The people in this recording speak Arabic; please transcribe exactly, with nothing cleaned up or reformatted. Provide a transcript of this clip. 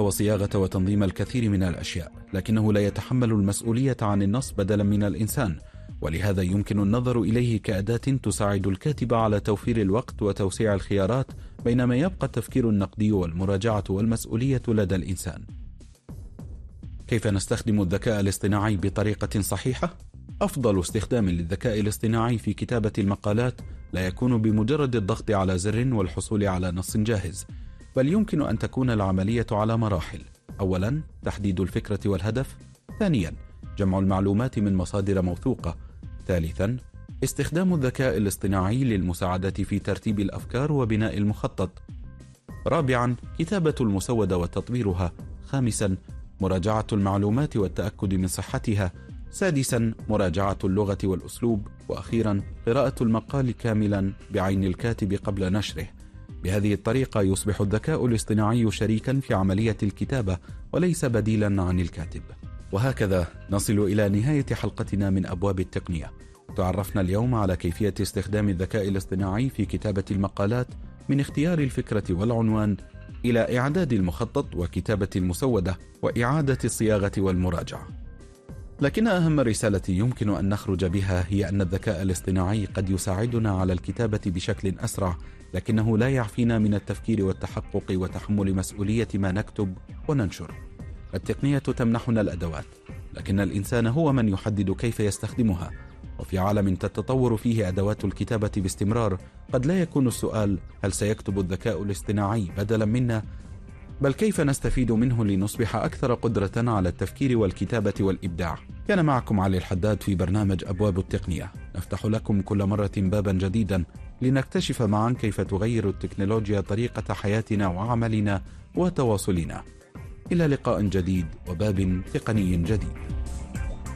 وصياغة وتنظيم الكثير من الأشياء، لكنه لا يتحمل المسؤولية عن النص بدلا من الإنسان، ولهذا يمكن النظر إليه كأداة تساعد الكاتب على توفير الوقت وتوسيع الخيارات، بينما يبقى التفكير النقدي والمراجعة والمسؤولية لدى الإنسان. كيف نستخدم الذكاء الاصطناعي بطريقة صحيحة؟ أفضل استخدام للذكاء الاصطناعي في كتابة المقالات لا يكون بمجرد الضغط على زر والحصول على نص جاهز، بل يمكن أن تكون العملية على مراحل. أولا، تحديد الفكرة والهدف. ثانيا، جمع المعلومات من مصادر موثوقة. ثالثا، استخدام الذكاء الاصطناعي للمساعدة في ترتيب الأفكار وبناء المخطط. رابعا، كتابة المسودة وتطويرها. خامسا، مراجعة المعلومات والتأكد من صحتها. سادسا، مراجعة اللغة والأسلوب. وأخيرا، قراءة المقال كاملا بعين الكاتب قبل نشره. بهذه الطريقة يصبح الذكاء الاصطناعي شريكا في عملية الكتابة وليس بديلا عن الكاتب. وهكذا نصل إلى نهاية حلقتنا من أبواب التقنية. تعرفنا اليوم على كيفية استخدام الذكاء الاصطناعي في كتابة المقالات، من اختيار الفكرة والعنوان إلى إعداد المخطط وكتابة المسودة وإعادة الصياغة والمراجعة. لكن أهم رسالة يمكن أن نخرج بها هي أن الذكاء الاصطناعي قد يساعدنا على الكتابة بشكل أسرع، لكنه لا يعفينا من التفكير والتحقق وتحمل مسؤولية ما نكتب وننشر. التقنية تمنحنا الأدوات، لكن الإنسان هو من يحدد كيف يستخدمها. وفي عالم تتطور فيه أدوات الكتابة باستمرار، قد لا يكون السؤال هل سيكتب الذكاء الاصطناعي بدلا منا، بل كيف نستفيد منه لنصبح أكثر قدرة على التفكير والكتابة والإبداع. كان معكم علي الحداد في برنامج أبواب التقنية، نفتح لكم كل مرة بابا جديدا لنكتشف معا كيف تغير التكنولوجيا طريقة حياتنا وعملنا وتواصلنا. إلى لقاء جديد وباب تقني جديد.